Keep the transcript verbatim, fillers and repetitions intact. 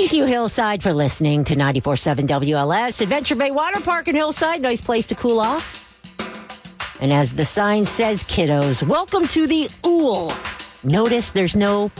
Thank you, Hillside, for listening to ninety-four point seven W L S. Adventure Bay Water Park in Hillside. Nice place to cool off. And as the sign says, kiddos, welcome to the O O L. Notice there's no